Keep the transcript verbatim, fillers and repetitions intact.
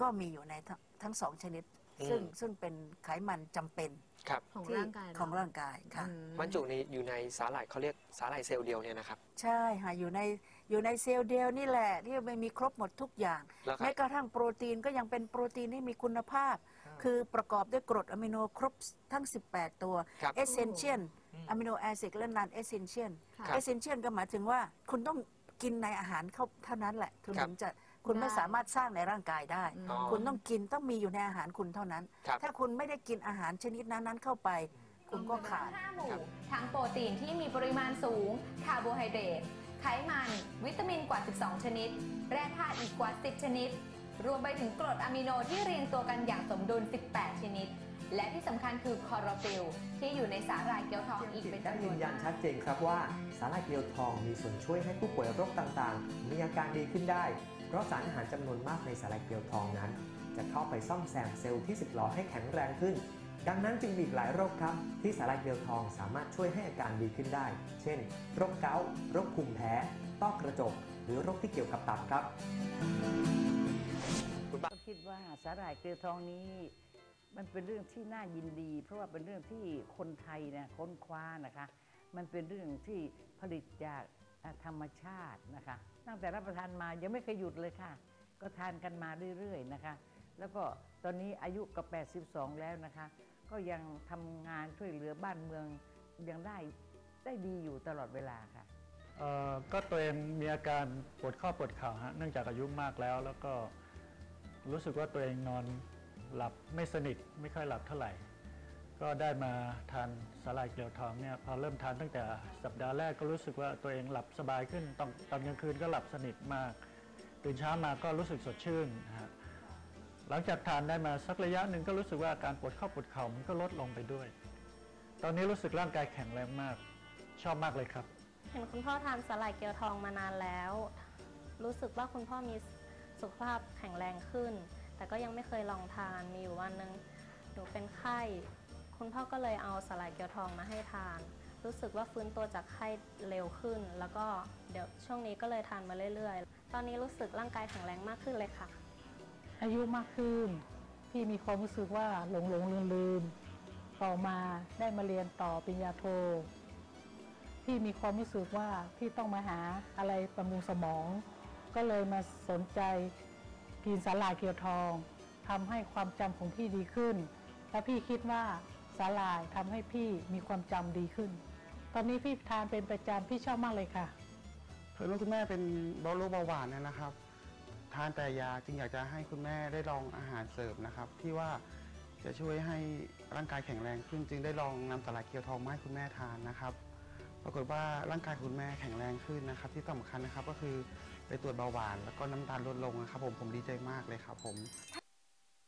ก็มีอยู่ในทั้งสองชนิดซึ่งซึ่งเป็นไขมันจำเป็นของร่างกายของร่างกายค่ะบรรจุในอยู่ในสาหร่ายเขาเรียกสาหร่ายเซลล์เดียวเนี่ยนะครับใช่ค่ะอยู่ในอยู่ในเซลล์เดียวนี่แหละที่ไม่มีครบหมดทุกอย่างแม้กระทั่งโปรตีนก็ยังเป็นโปรตีนที่มีคุณภาพคือประกอบด้วยกรดอะมิโนครบทั้งสิบแปดตัวเอเซนเชียลอะมิโนแอซิดและนอนเอเซนเชียลเอเซนเชียลก็หมายถึงว่าคุณต้องกินในอาหารเขาเท่านั้นแหละถึงจะคุณไม่สามารถสร้างในร่างกายได้คุณต้องกินต้องมีอยู่ในอาหารคุณเท่านั้นถ้าคุณไม่ได้กินอาหารชนิดนั้นๆเข้าไปคุณก็ขาดห้าหมู่ทั้งโปรตีนที่มีปริมาณสูงคาร์โบไฮเดรตไขมันวิตามินกว่าสิบสองชนิดแร่ธาตุอีกกว่าสิบชนิดรวมไปถึงกรดอะมิโนที่เรียงตัวกันอย่างสมดุลสิบแปดชนิดและที่สำคัญคือคลอโรฟิลล์ที่อยู่ในสาหร่ายเกี๊ยวทองอีกเป็นจำนวนมากยืนยันชัดเจนครับว่าสาหร่ายเกี๊ยวทองมีส่วนช่วยให้ผู้ป่วยโรคต่างๆมีอาการดีขึ้นได้เพราะสารอาหารจำนวนมากในสาหร่ายเกี๊ยวทองนั้นจะเข้าไปซ่อมแซมเซลล์ที่สึกหรอให้แข็งแรงขึ้นดังนั้นจึงมีหลายโรคครับที่สาหร่ายเกี๊ยวทองสามารถช่วยให้อาการดีขึ้นได้เช่นโรคเกาต์โรคภูมิแพ้ต้อกระจกหรือโรคที่เกี่ยวกับตับครับก็คิดว่าสาหร่ายเกลือทองนี้มันเป็นเรื่องที่น่ายินดีเพราะว่าเป็นเรื่องที่คนไทยเนี่ยค้นคว้านะคะมันเป็นเรื่องที่ผลิตจากธรรมชาตินะคะตั้งแต่รับประทานมายังไม่เคยหยุดเลยค่ะก็ทานกันมาเรื่อยๆนะคะแล้วก็ตอนนี้อายุก็แปดสิบสองแล้วนะคะก็ยังทำงานช่วยเหลือบ้านเมืองยังได้ได้ดีอยู่ตลอดเวลาค่ะเอ่อก็ตัวเองมีอาการปวดข้อปวดเข่าฮะเนื่องจากอายุมากแล้วแล้วก็รู้สึกว่าตัวเองนอนหลับไม่สนิทไม่ค่อยหลับเท่าไหร่ก็ได้มาทานสาหร่ายเกลียวทองเนี่ยพอเริ่มทานตั้งแต่สัปดาห์แรกก็รู้สึกว่าตัวเองหลับสบายขึ้นตอนตอนกลางคืนก็หลับสนิทมากตื่นเช้ามาก็รู้สึกสดชื่นนะฮะหลังจากทานได้มาสักระยะหนึ่งก็รู้สึกว่าอาการปวดข้อปวดเข่ามันก็ลดลงไปด้วยตอนนี้รู้สึกร่างกายแข็งแรงมากชอบมากเลยครับเห็นคุณพ่อทานสาหร่ายเกี๊ยวทองมานานแล้วรู้สึกว่าคุณพ่อมีสุขภาพแข็งแรงขึ้นแต่ก็ยังไม่เคยลองทานมีอยู่วันหนึ่งหนูเป็นไข้คุณพ่อก็เลยเอาสาหร่ายเกี๊ยวทองมาให้ทานรู้สึกว่าฟื้นตัวจากไข้เร็วขึ้นแล้วก็เดี๋ยวช่วงนี้ก็เลยทานมาเรื่อยๆตอนนี้รู้สึกร่างกายแข็งแรงมากขึ้นเลยค่ะอายุมากขึ้นพี่มีความรู้สึกว่าหลงหลงลืมลืมต่อมาได้มาเรียนต่อปริญญาโทพี่มีความรู้สึกว่าพี่ต้องมาหาอะไรบำรุงสมองก็เลยมาสนใจกินสาหร่ายเกี๊ยวทองทำให้ความจำของพี่ดีขึ้นและพี่คิดว่าสาหร่ายทำให้พี่มีความจำดีขึ้นตอนนี้พี่ทานเป็นประจำพี่ชอบมากเลยค่ะเพื่อนคุณแม่เป็นโรคเบาหวานนะครับทานแต่ยาจึงอยากจะให้คุณแม่ได้ลองอาหารเสริมนะครับที่ว่าจะช่วยให้ร่างกายแข็งแรงขึ้นจึงได้ลองนำสาหร่ายเกี๊ยวทองมาให้คุณแม่ทานนะครับปรากฏว่าร่างกายคุณแม่แข็งแรงขึ้นนะครับที่สำคัญนะครับก็คือไปตรวจเบาหวานแล้วก็น้ำตาลลดลงนะครับผมผมดีใจมากเลยครับผม